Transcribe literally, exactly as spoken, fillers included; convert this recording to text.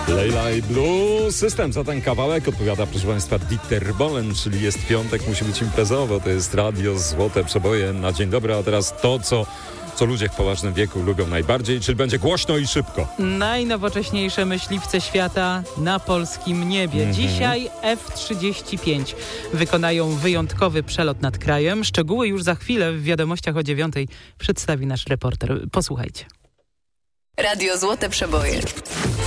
Layla i Blue System za ten kawałek odpowiada, proszę Państwa, Dieter Bohlen, czyli jest piątek, musi być imprezowo. To jest radio Złote Przeboje na dzień dobry, a teraz to, co... co ludzie w poważnym wieku lubią najbardziej, czyli będzie głośno i szybko. Najnowocześniejsze myśliwce świata na polskim niebie. Mm-hmm. Dzisiaj F trzydzieści pięć wykonają wyjątkowy przelot nad krajem. Szczegóły już za chwilę w wiadomościach o dziewiątej przedstawi nasz reporter. Posłuchajcie. Radio Złote Przeboje.